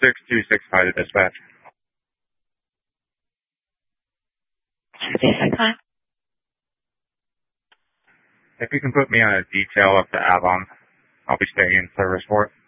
6265 to dispatch. If you can put me on a detail up to Avon, I'll be staying in service for it.